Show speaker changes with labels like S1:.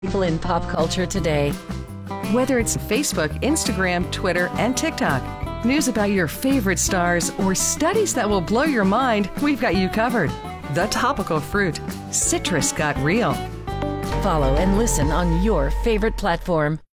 S1: People in pop culture today. Whether it's Facebook, Instagram, Twitter, and TikTok, news about your favorite stars, or studies that will blow your mind, we've got you covered. The Topical Fruit. Citrus got real. Follow and listen on your favorite platform.